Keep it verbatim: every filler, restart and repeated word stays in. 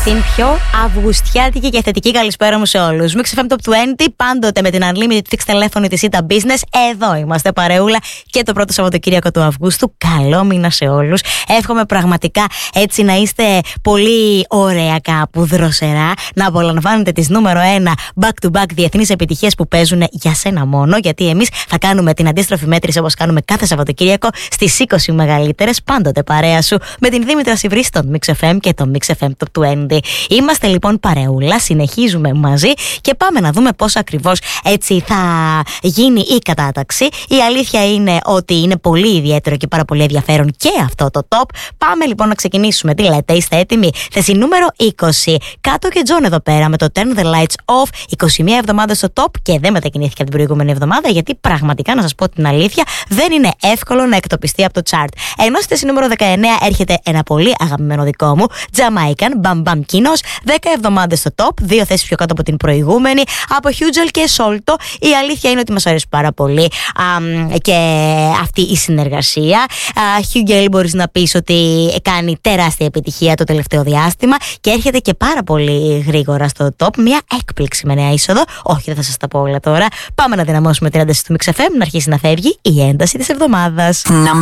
την πιο αυγουστιάτικη και θετική καλησπέρα μου σε όλους. Mix εφ εμ Top είκοσι, πάντοτε με την Unlimited Fixed τηλέφωνη της Ita Business. Εδώ είμαστε παρεούλα και το πρώτο Σαββατοκύριακο του Αυγούστου. Καλό μήνα σε όλους. Εύχομαι πραγματικά έτσι να είστε πολύ ωραία κάπου, δροσερά. Να απολαμβάνετε τις νούμερο ένα back-to-back διεθνείς επιτυχίες που παίζουν για σένα μόνο. Γιατί εμείς θα κάνουμε την αντίστροφη μέτρηση όπως κάνουμε κάθε Σαββατοκύριακο στις είκοσι μεγαλύτερες. Πάντοτε παρέα σου με την Δήμητρα Σιβρή στον Mix εφ εμ και το Mix εφ εμ Top είκοσι. Είμαστε λοιπόν παρεούλα, συνεχίζουμε μαζί και πάμε να δούμε πώς ακριβώς έτσι θα γίνει η κατάταξη. Η αλήθεια είναι ότι είναι πολύ ιδιαίτερο και πάρα πολύ ενδιαφέρον και αυτό το top. Πάμε λοιπόν να ξεκινήσουμε. Τι λέτε, είστε έτοιμοι? Θέση νούμερο είκοσι. Κάτω και Τζον εδώ πέρα με το Turn the Lights Off. είκοσι μία εβδομάδες στο top και δεν μετακινήθηκε από την προηγούμενη εβδομάδα, γιατί πραγματικά να σας πω την αλήθεια δεν είναι εύκολο να εκτοπιστεί από το chart. Ενώ στη θέση νούμερο δεκαεννέα έρχεται ένα πολύ αγαπημένο δικό μου, Jamaican, Bam Bam Kinos, δέκα εβδομάδες στο top, δύο θέσεις πιο κάτω από την προηγούμενη, από Hugel και Solto. Η αλήθεια είναι ότι μας αρέσει πάρα πολύ α, και αυτή η συνεργασία. Hugel μπορείς να πεις ότι κάνει τεράστια επιτυχία το τελευταίο διάστημα και έρχεται και πάρα πολύ γρήγορα στο top. Μια έκπληξη με νέα είσοδο. Όχι, δεν θα σας τα πω όλα τώρα. Πάμε να δυναμώσουμε την ένταση του Mix εφ εμ να αρχίσει να φεύγει η ένταση της εβδομάδας.